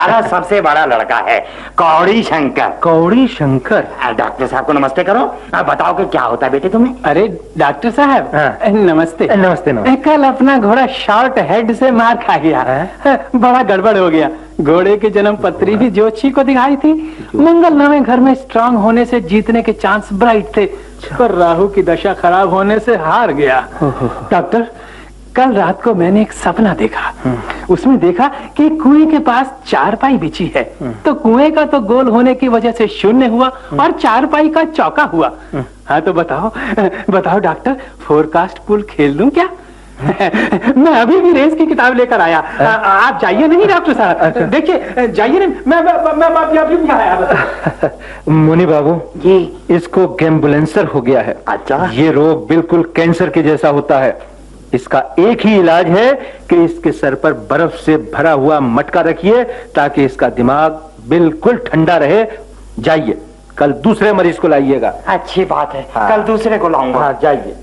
अरे सबसे बड़ा लड़का है कौड़ी शंकर। कौड़ी शंकर? डॉक्टर साहब को नमस्ते करो। बताओ कि क्या होता है बेटे तुम्हें? अरे डॉक्टर साहब नमस्ते। नमस्ते नमस्ते। कल अपना घोड़ा शॉर्ट हेड से मार खा गया, बड़ा गड़बड़ हो गया। घोड़े की जन्म पत्री भी जोशी को दिखाई थी। मंगलनामे घर में स्ट्रांग होने से जीतने के चांस ब्राइट थे, पर राहु की दशा खराब होने से हार गया। डॉक्टर, कल रात को मैंने एक सपना देखा। उसमें देखा कि कुएं के पास चारपाई बिछी है, तो कुएं का तो गोल होने की वजह से शून्य हुआ और चारपाई का चौका हुआ। हाँ तो बताओ डॉक्टर, फोरकास्ट पुल खेल लूं क्या? मैं अभी भी रेस की किताब लेकर आया। आप जाइए नहीं डॉक्टर साहब? देखिए जाइए नहीं, मैं अभी आया। मुनि बाबू जी, इसको गैम्बुलेंसर हो गया है। अच्छा। ये रोग बिल्कुल कैंसर के जैसा होता है। इसका एक ही इलाज है कि इसके सर पर बर्फ से भरा हुआ मटका रखिए ताकि इसका दिमाग बिल्कुल ठंडा रहे। जाइए, कल दूसरे मरीज को लाइएगा। अच्छी बात है। हाँ। कल दूसरे को लाऊंगा। हाँ जाइए।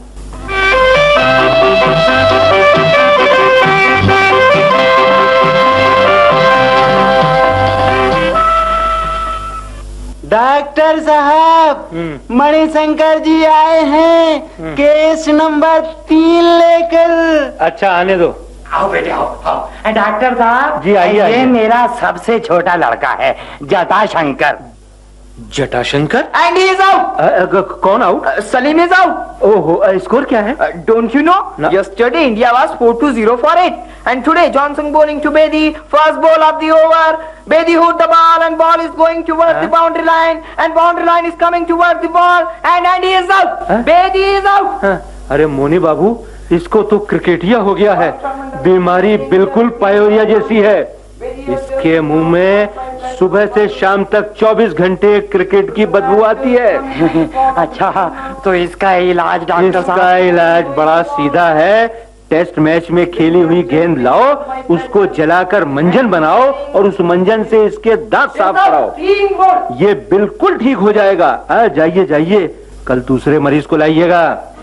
डॉक्टर साहब, मणिशंकर जी आए हैं केस नंबर 3 लेकर। अच्छा आने दो। आओ बेटे आओ। डॉक्टर साहब जी, आइए, ये आइए। मेरा सबसे छोटा लड़का है Jatashankar. Jatashankar? And he is out. कौन आउट? Salim is out. ओहो, स्कोर क्या है? Don't you know? No. Yesterday India was 4-0 for it, and today Johnson bowling to Bedi, first ball of the over. Bedi hooked the ball, and ball is going towards the boundary line, and boundary line is coming towards the ball, and he is out. Bedi is out. अरे मोनी बाबू, इसको तो क्रिकेटिया हो गया है। बीमारी बिल्कुल pyorrhoea जैसी है। इसके मुंह में सुबह से शाम तक 24 घंटे क्रिकेट की बदबू आती है। अच्छा, तो इसका इलाज डॉक्टर इसका साहब? इलाज बड़ा सीधा है। टेस्ट मैच में खेली हुई गेंद लाओ, उसको जलाकर मंजन बनाओ और उस मंजन से इसके दांत साफ कराओ। ये बिल्कुल ठीक हो जाएगा। जाइए जाइए, कल दूसरे मरीज को लाइएगा।